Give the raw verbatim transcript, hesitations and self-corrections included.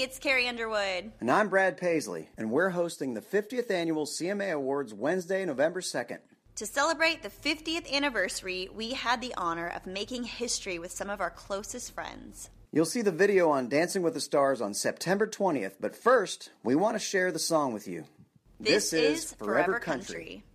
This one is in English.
it's Carrie Underwood. And I'm Brad Paisley, and we're hosting the fiftieth Annual C M A Awards Wednesday, November second. To celebrate the fiftieth anniversary, we had the honor of making history with some of our closest friends. You'll see the video on Dancing with the Stars on September twentieth, but first, we want to share the song with you. This, this is Forever, Forever Country. Country.